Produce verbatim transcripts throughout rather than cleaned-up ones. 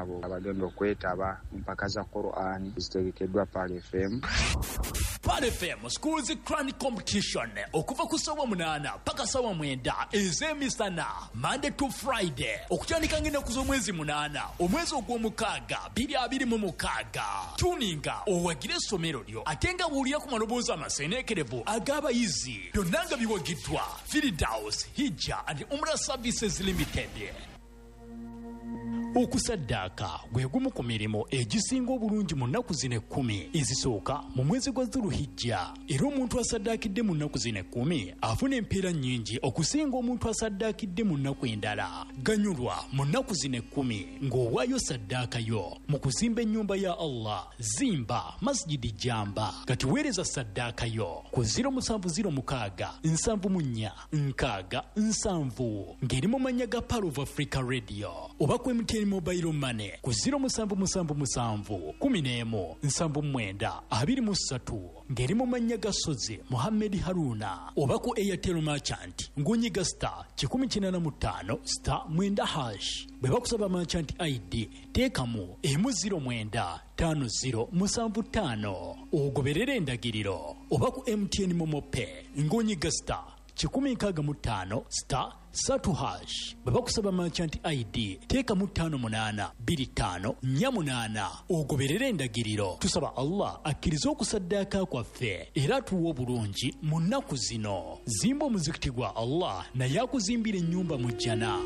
abo abagenda okwetaba mpaka za Qur'an zitegekeddwa Pal F M. Pal F M Schools Crown Competition okuva ku sawa munana paka sawa mwenda ez'emisana Monday to Friday okutandika ng'ennaku z'omwezi munana omwezi ogw'omukaaga bbiri abiri mu mukaaga. Tuninga owagire essomero lyo ate nga buulira ku maloboozi amaseeneekerevu ag'abayizi byonna nga biwagiddwa Firdaus Hijja and Umrah Services Limited. Okusaddaaka gwe gumu ku mirimu egisinga obulungi mu nnaku zino ekkumi ezisooka mu mwezi gwa Dhulhijja. Era omuntu asaddaakidde mu nnaku zino ekkumi afuna empeera nnyingi okusinga omuntu asaddaakidde mu nnaku endala. Ganyulwa mu nnaku zino ekkumi ng'owaayo saddaakayo mu kuzimba ennyumba ya Allah. Zimba Masjidi Jamba kati weereza saddaakayo ku ziro musanvu ziro mukaaga nsanvu mu nnya nkaaga nsanvu ng'eri mu mannya ga Pearl of Africa Radio oba ku M T N Mobile Money ku ziro musanvu musanvu musanvu kumi n'emu nsanvu mwenda abiri mu ssatu ng'eri mu mannya ga Sozi Mohammed Haruna oba ku Airtel Merchant ng'onyiga star kikumi kinaana mu ttaano star mwenda hash. Bwe bakusaba Merchant I D teekamu emu ziro mwenda tano ziro musanvu ttaano ogoberera endagiriro. Oba ku M T N Momo Pay ng'onyiga star kikumi nkaaga mu ttaano star satu hash. Bwe bakusaba Merchant I D teeka mu ttaano munaana bbiri ttaano nnya munaana ogoberera endagiriro. Tusaba Allah akkirize okusaddaaka kwaffe era atuwa obulungi mu nnaku zino. Zimba omuzikiti gwa Allah naye akuzimbira ennyumba mu jjana.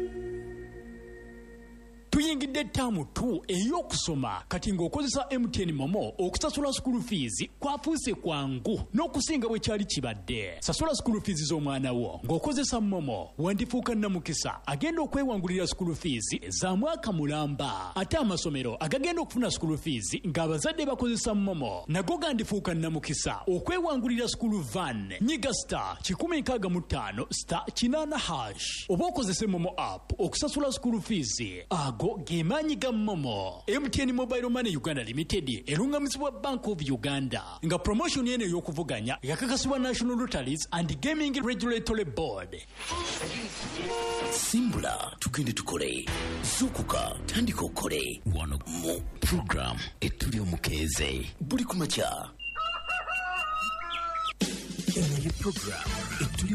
Tuyingidde ttaamu tu ey'okusoma kati ng'okozesa M T N Momo okusasula school fees kwafuuse kwangu n'okusinga bwe kyali kibadde. Sasula school fees z'omwana wo ng'okozesa Momo wandifuuka nnamukisa agenda okwewangulira school fees za mwaka mulamba. Ate amasomero agagenda okufuna school fees ng'abazadde bakozesa Momo nago gandifuuka nnamukisa okwewangulira school van. Nyiga star kikumi nkaaga mu ttaano star kinaana hash oba okozese Momo app okusasula school fees. Ago gemaanyi ga Momo. M T N Mobile Money Uganda Limited erungamizibwa Bank of Uganda nga promotion yene ey'okuvuganya yakakasibwa National Lotteries and Gaming Regulatory Board. Simbula tugende tukole zukuka tandika okole wano mu program etuli omukeeze buli kumakya. Eno ye program etuli